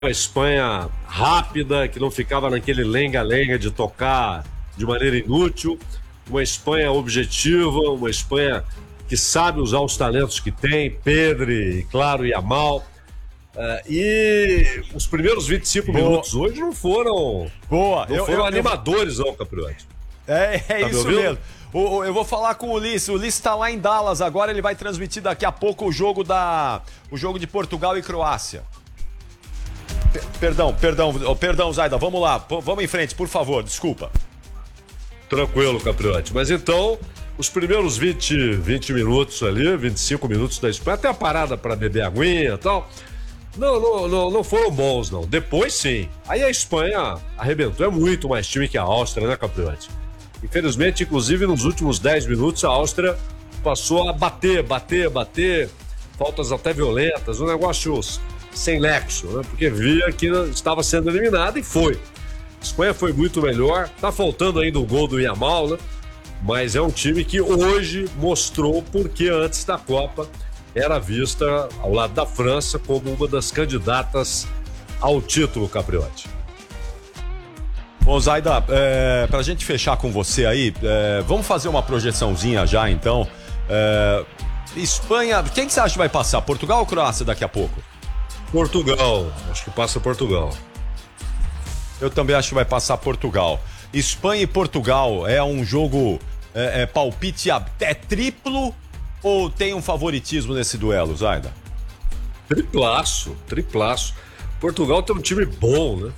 uma Espanha rápida, que não ficava naquele lenga-lenga de tocar de maneira inútil, uma Espanha objetiva, uma Espanha que sabe usar os talentos que tem, Pedri, claro, Yamal. E os primeiros 25 minutos hoje não foram animadores, não, Capriotti. É isso mesmo. Eu vou falar com o Ulisses. O Ulisses está lá em Dallas agora, ele vai transmitir daqui a pouco o jogo de Portugal e Croácia. Perdão, Zaida, vamos lá, vamos em frente, por favor, desculpa. Tranquilo, Capriotti. Mas então, os primeiros 20 minutos ali, 25 minutos da Espanha, até a parada para beber aguinha e tal, não foram bons, não. Depois, sim. Aí a Espanha arrebentou. É muito mais time que a Áustria, né, Capriotti? Infelizmente, inclusive, nos últimos 10 minutos, a Áustria passou a bater. Faltas até violentas, um negócio sem nexo, né? Porque via que estava sendo eliminada e foi. A Espanha foi muito melhor. Tá faltando ainda o gol do Yamal, né? Mas é um time que hoje mostrou porque antes da Copa era vista ao lado da França como uma das candidatas ao título, Capriotti. Bom, Zaida, pra gente fechar com você aí, vamos fazer uma projeçãozinha já, então. Espanha, quem que você acha que vai passar? Portugal ou Croácia daqui a pouco? Portugal, acho que passa Portugal. Eu também acho que vai passar Portugal. Espanha e Portugal é um jogo palpite até triplo ou tem um favoritismo nesse duelo, Zaida? Triplaço. Portugal tem um time bom, né?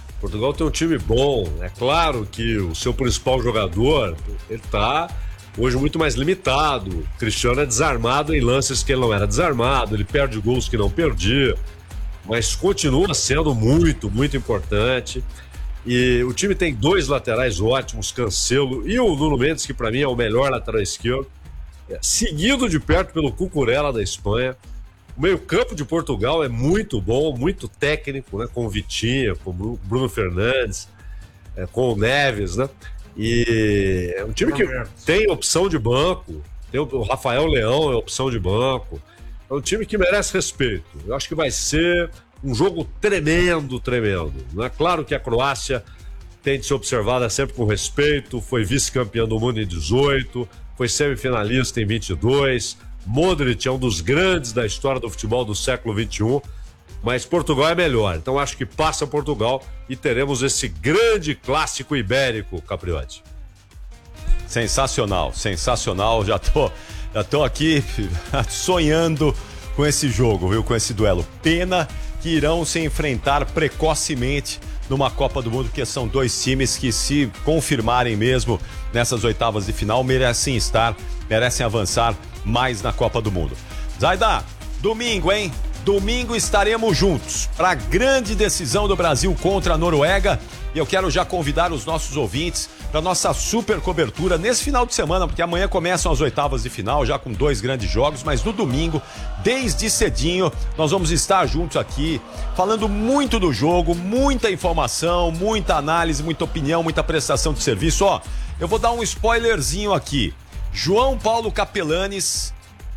É claro que o seu principal jogador, ele tá hoje muito mais limitado. O Cristiano é desarmado em lances que ele não era desarmado, ele perde gols que não perdia, mas continua sendo muito, muito importante. E o time tem 2 laterais ótimos, Cancelo e o Nuno Mendes, que para mim é o melhor lateral esquerdo, seguido de perto pelo Cucurella da Espanha. O meio-campo de Portugal é muito bom, muito técnico, né? Com o Vitinha, com o Bruno Fernandes, com o Neves, né? E é um time que tem opção de banco, tem o Rafael Leão é opção de banco. É um time que merece respeito. Eu acho que vai ser um jogo tremendo. Não é claro que a Croácia tem de ser observada sempre com respeito, foi vice-campeã do mundo em 18, foi semifinalista em 22, Modric é um dos grandes da história do futebol do século XXI, mas Portugal é melhor. Então acho que passa Portugal e teremos esse grande clássico ibérico, Capriotti. Sensacional. Já tô aqui sonhando com esse jogo, viu? Com esse duelo. Pena que irão se enfrentar precocemente numa Copa do Mundo, porque são 2 times que, se confirmarem mesmo nessas oitavas de final, merecem avançar mais na Copa do Mundo. Zaida, domingo, hein? Domingo estaremos juntos para a grande decisão do Brasil contra a Noruega. E eu quero já convidar os nossos ouvintes para nossa super cobertura nesse final de semana, porque amanhã começam as oitavas de final, já com 2 grandes jogos, mas no domingo, desde cedinho, nós vamos estar juntos aqui, falando muito do jogo, muita informação, muita análise, muita opinião, muita prestação de serviço. Ó, eu vou dar um spoilerzinho aqui. João Paulo Capelanes,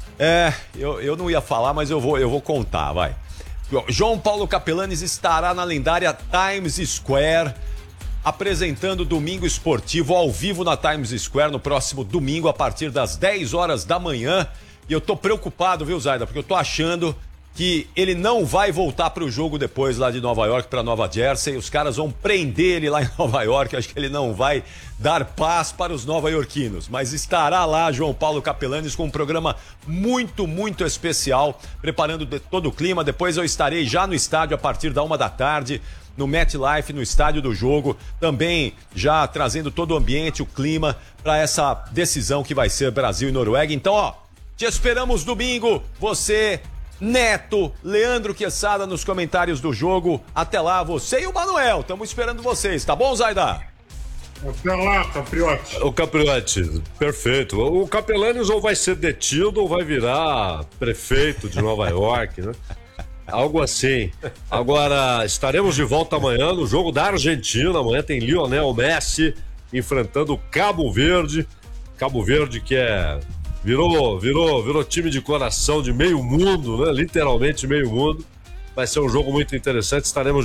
eu não ia falar, mas eu vou contar, vai. João Paulo Capelanes estará na lendária Times Square, apresentando Domingo Esportivo ao vivo na Times Square no próximo domingo, a partir das 10 horas da manhã. E eu tô preocupado, viu, Zaida? Porque eu tô achando que ele não vai voltar pro jogo depois lá de Nova York para Nova Jersey. Os caras vão prender ele lá em Nova York. Acho que ele não vai dar paz para os nova-iorquinos. Mas estará lá João Paulo Capelanes com um programa muito, muito especial, preparando todo o clima. Depois eu estarei já no estádio a partir da 1h, no MetLife, no estádio do jogo, também já trazendo todo o ambiente, o clima, para essa decisão que vai ser Brasil e Noruega. Então, ó, te esperamos domingo, você, Neto, Leandro Quesada nos comentários do jogo. Até lá, você e o Manuel, estamos esperando vocês, tá bom, Zaida? Até lá, Capriotti. O Capriotti, perfeito. O Capelanes ou vai ser detido ou vai virar prefeito de Nova York, né? Algo assim. Agora, estaremos de volta amanhã no jogo da Argentina. Amanhã tem Lionel Messi enfrentando o Cabo Verde. Cabo Verde que virou time de coração de meio mundo, né? Literalmente meio mundo. Vai ser um jogo muito interessante. Estaremos